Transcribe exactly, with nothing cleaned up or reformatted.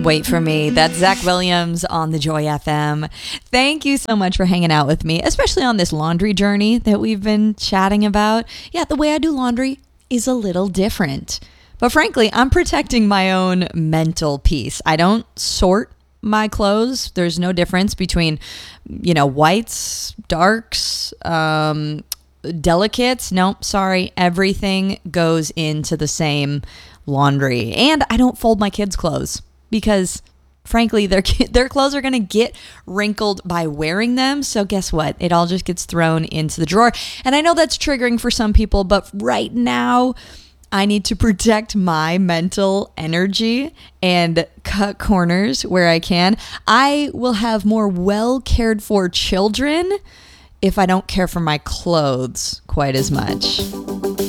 Wait for Me. That's Zach Williams on the Joy F M. Thank you so much for hanging out with me, especially on this laundry journey that we've been chatting about. Yeah, the way I do laundry is a little different. But frankly, I'm protecting my own mental peace. I don't sort my clothes. There's no difference between, you know, whites, darks, um, delicates. Nope, sorry. Everything goes into the same laundry. And I don't fold my kids' clothes because frankly, their their clothes are going to get wrinkled by wearing them. So guess what? It all just gets thrown into the drawer. And I know that's triggering for some people, but right now I need to protect my mental energy and cut corners where I can. I will have more well cared for children if I don't care for my clothes quite as much.